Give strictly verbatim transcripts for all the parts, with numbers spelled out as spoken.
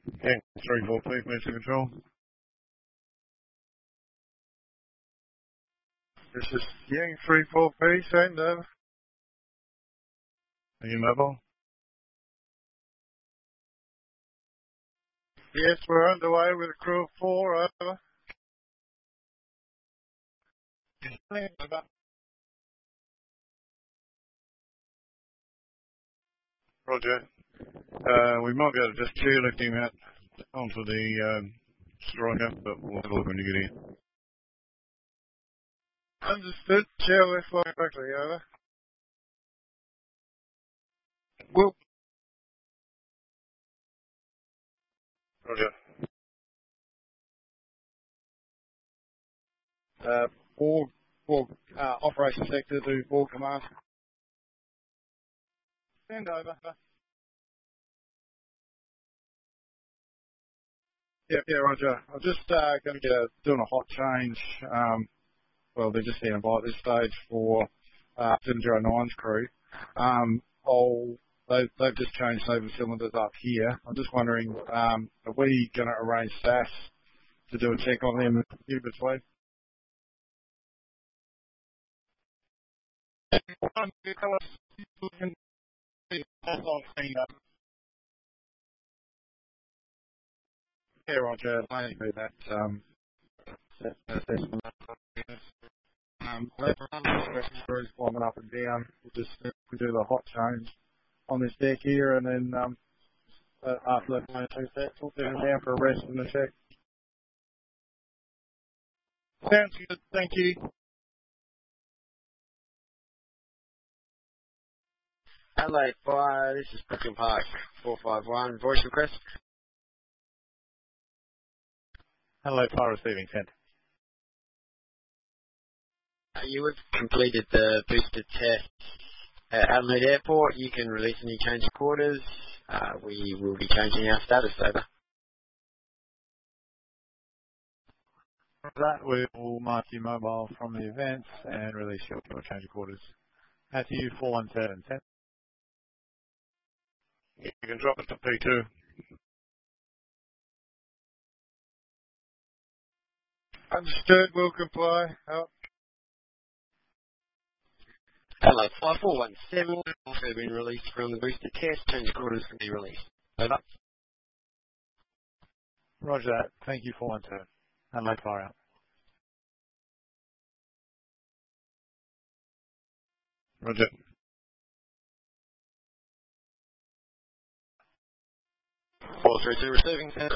Yeah, three four P, clear to control. This is Yang three four P, send over. Are you mobile? Yes, we're underway with a crew of four, over. Roger. Uh, we might be able to just chairlift him out onto the um, striker, but we'll have a look when you get in. Understood. Chairlift flying quickly, over. Will. Roger. Uh, Borg, Borg, uh, Operation Sector to Borg Command. Send over. Yeah, yeah, Roger. I'm just uh, going to get a, doing a hot change. Um, well, they're just here by this stage for uh, seven oh nine's crew. Um, I'll, they, they've just changed over cylinders up here. I'm just wondering, um, are we going to arrange S A S to do a check on them in between? Yeah, Roger. Mainly do that. Um, that, that, that's um, later on, the screws climbing up and down. We'll just we do the hot change on this deck here, and then um, uh, after that one two sets, we'll send them down for a rest and a check. Sounds good. Thank you. Adelaide Fire, this is Brooklyn Park, four five one, voice request. Hello, fire receiving sent. Uh, you have completed the booster test at Adelaide Airport. You can release any change of quarters. Uh, we will be changing our status over. For that, we will mark you mobile from the events and release your change of quarters. At you, four one seven, sent. You can drop it to P two. Understood. We'll comply. Out. Hello, five four one seven, also been released from the booster test. Change of quarters can be released. Over. Roger that. Thank you, four one seven. And late fire out. Roger. four three two receiving center.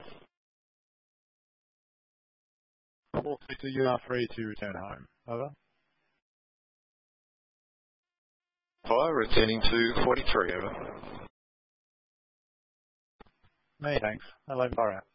four three two, you are free to return home. Over. Fire returning to forty-three, over. Many thanks. And late fire out.